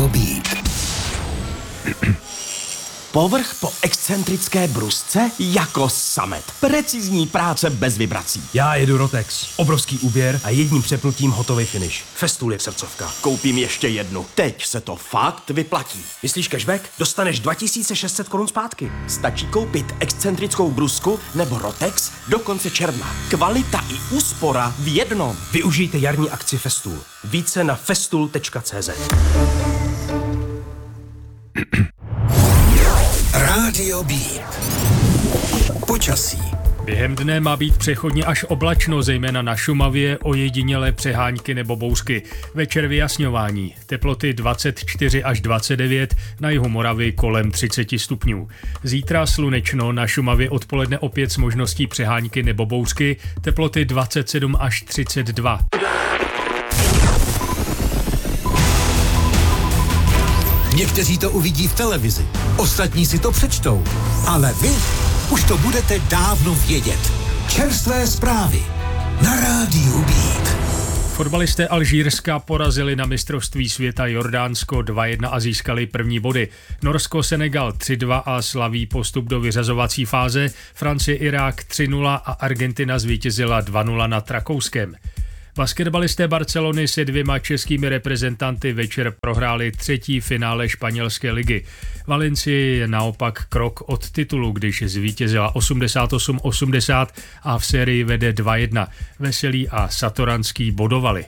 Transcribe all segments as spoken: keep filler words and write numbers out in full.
Beat. Povrch po excentrické brusce jako samet. Precizní práce bez vibrací. Já jedu Rotex. Obrovský úběr a jedním přepnutím hotový finish. Festool je srdcovka. Koupím ještě jednu. Teď se to fakt vyplatí. Myslíš cashback? Dostaneš dva tisíce šest set korun zpátky. Stačí koupit excentrickou brusku nebo Rotex do konce června. Kvalita i úspora v jednom. Využijte jarní akci Festool. Více na festool tečka cé zet. Rádio Beat. Počasí. Během dne má být přechodně až oblačno, zejména na Šumavě, ojedinělé přehánky nebo bouřky. Večer vyjasňování. Teploty dvacet čtyři až dvacet devět, na jihu Moravy kolem třicet stupňů. Zítra slunečno, na Šumavě odpoledne opět s možností přehánky nebo bouřky. Teploty dvacet sedm až třicet dva. Někteří to uvidí v televizi, ostatní si to přečtou, ale vy už to budete dávno vědět. Čerstvé zprávy na Rádiu Beat. Fotbalisté Alžírska porazili na mistrovství světa Jordánsko dva jedna a získali první body. Norsko Senegal tři dva a slaví postup do vyřazovací fáze. Francie Irák tři nula a Argentina zvítězila dva nula nad Rakouskem. Basketbalisté Barcelony se dvěma českými reprezentanty večer prohráli třetí finále španělské ligy. Valencie je naopak krok od titulu, když zvítězila osmdesát osm osmdesát a v sérii vede dva jedna. Veselý a Satoranský bodovali.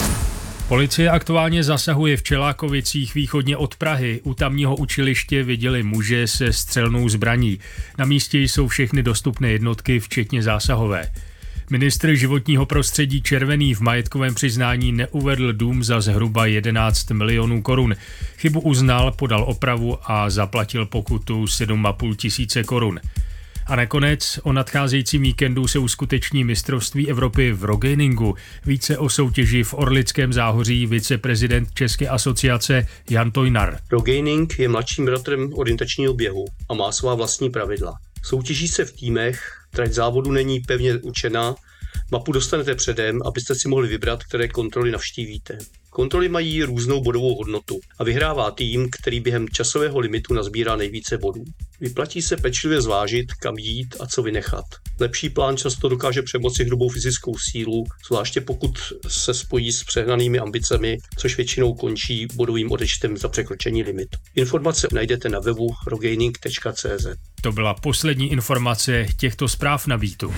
Policie aktuálně zasahuje v Čelákovicích východně od Prahy. U tamního učiliště viděli muže se střelnou zbraní. Na místě jsou všechny dostupné jednotky, včetně zásahové. Ministr životního prostředí Červený v majetkovém přiznání neuvedl dům za zhruba jedenáct milionů korun. Chybu uznal, podal opravu a zaplatil pokutu sedm a půl tisíce korun. A nakonec o nadcházejícím víkendu se uskuteční mistrovství Evropy v rogainingu. Více o soutěži v Orlickém Záhoří viceprezident České asociace Jan Tojnar. Rogaining je mladším bratrem orientačního běhu a má svá vlastní pravidla. Soutěží se v týmech, trať závodu není pevně určená, mapu dostanete předem, abyste si mohli vybrat, které kontroly navštívíte. Kontroly mají různou bodovou hodnotu a vyhrává tým, který během časového limitu nazbírá nejvíce bodů. Vyplatí se pečlivě zvážit, kam jít a co vynechat. Lepší plán často dokáže přemoci hrubou fyzickou sílu, zvláště pokud se spojí s přehnanými ambicemi, což většinou končí bodovým odečtem za překročení limitu. Informace najdete na webu rogaining tečka cé zet. To byla poslední informace těchto zpráv na Beatu.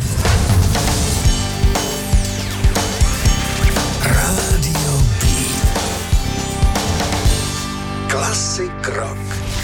Rádio Beat. Classic rock.